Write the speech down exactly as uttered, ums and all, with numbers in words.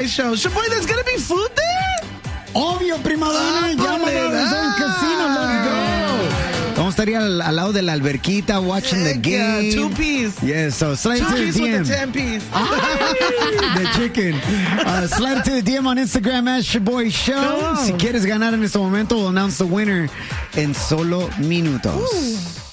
show. Shaboy, there's gonna be food there? Obvio, prima donna. Ah, Llámanos al casino. Let's go. Vamos a estar al, al lado de la alberquita watching the game. Yeah, two piece. Yes, so slide Two to the piece D M. with the ten piece. The chicken. Uh, slide to the D M on Instagram at Shaboy Show. Oh. Si quieres ganar en este momento, we'll announce the winner en solo minutos. Ooh.